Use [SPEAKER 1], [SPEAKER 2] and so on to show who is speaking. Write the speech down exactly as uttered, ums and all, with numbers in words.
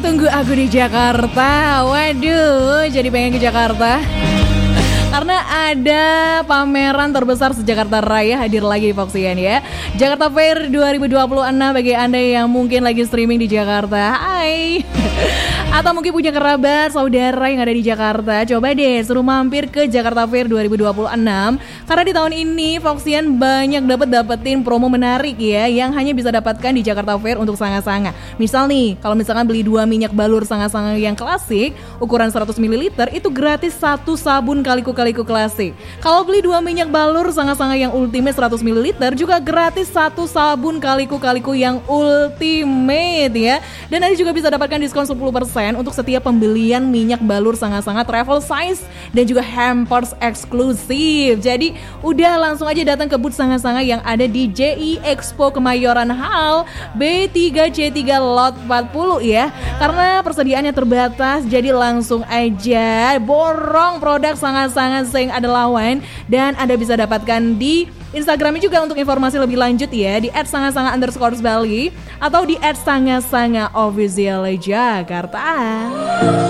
[SPEAKER 1] Tunggu aku di Jakarta. Waduh, jadi pengen ke Jakarta karena ada pameran terbesar se-Jakarta Raya hadir lagi di Foxian ya. Jakarta Fair dua ribu dua puluh enam bagi Anda yang mungkin lagi streaming di Jakarta. Hai. Atau mungkin punya kerabat, saudara yang ada di Jakarta, coba deh suruh mampir ke Jakarta Fair dua ribu dua puluh enam. Karena di tahun ini Foxian banyak dapat dapetin promo menarik ya, yang hanya bisa dapatkan di Jakarta Fair untuk sanga-sanga. Misal nih, kalau misalkan beli dua minyak balur sanga-sanga yang klasik ukuran seratus mililiter itu gratis satu sabun kaliku-kaliku klasik. Kalau beli dua minyak balur sanga-sanga yang ultimate seratus mililiter juga gratis satu sabun kaliku-kaliku yang ultimate ya. Dan Anda juga bisa dapatkan diskon sepuluh persen untuk setiap pembelian minyak balur sanga-sanga travel size dan juga hampers eksklusif. Jadi udah langsung aja datang ke booth sanga-sanga yang ada di J I Expo Kemayoran Hall B tiga C tiga lot empat puluh ya. Karena persediaannya terbatas, jadi langsung aja borong produk sanga-sanga sing ada lawan. Dan Anda bisa dapatkan di Instagramnya juga untuk informasi lebih lanjut ya, di et sanga-sanga underscore bali atau di et sanga-sanga official Jakarta.